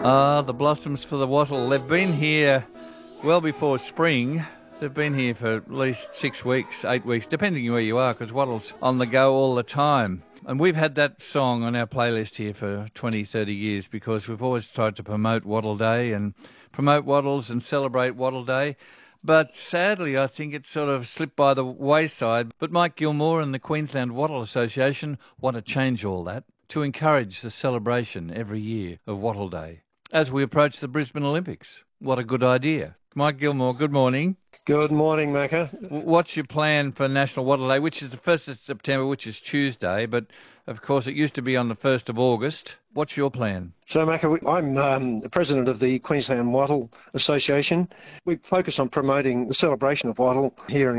Ah, the blossoms for the wattle. They've been here well before spring. They've been here for at least 6 weeks, 8 weeks, depending where you are, because wattle's on the go all the time. And we've had that song on our playlist here for 20, 30 years because we've always tried to promote Wattle Day and promote wattles and celebrate Wattle Day. But sadly, I think it sort of slipped by the wayside. But Mike Gilmore and the Queensland Wattle Association want to change all that to encourage the celebration every year of Wattle Day as we approach the Brisbane Olympics. What a good idea. Mike Gilmore, good morning. Good morning, Macca. What's your plan for National Wattle Day, which is the 1st of September, which is Tuesday, but of course it used to be on the 1st of August. What's your plan? So, Macca, I'm the president of the Queensland Wattle Association. We focus on promoting the celebration of wattle here in